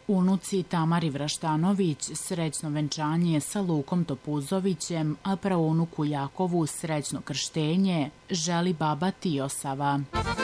Unuci Tamari Vraštanović srećno venčanje sa Lukom Topuzovićem, a praunuku Jakovu srećno krštenje želi baba Tijosava.